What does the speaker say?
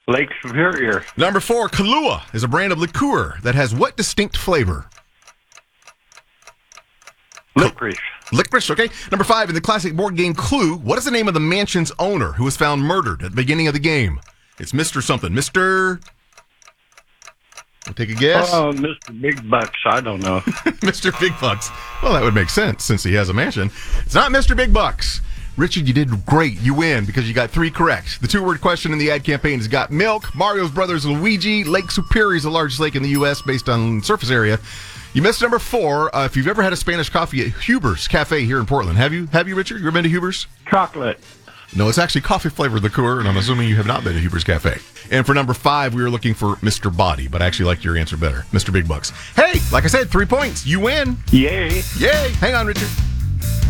Lake Superior. Number 4, Kahlua is a brand of liqueur that has what distinct flavor? Licorice. Licorice, okay. Number 5, in the classic board game Clue, what is the name of the mansion's owner who was found murdered at the beginning of the game? It's Mr. something. Mr. Take a guess. Oh, Mr. Big Bucks. I don't know. Mr. Big Bucks. Well, that would make sense since he has a mansion. It's not Mr. Big Bucks. Richard, you did great. You win because you got 3 correct. The 2-word question in the ad campaign has got milk. Mario's brothers Luigi. Lake Superior is the largest lake in the U.S. based on surface area. You missed number 4. If you've ever had a Spanish coffee at Huber's Cafe here in Portland, have you, Richard? You ever been to Huber's? Chocolate. No, it's actually coffee-flavored liqueur, and I'm assuming you have not been to Huber's Cafe. And for number 5, we were looking for Mr. Body, but I actually liked your answer better, Mr. Big Bucks. Hey, like I said, 3 points. You win. Yay. Yay. Hang on, Richard.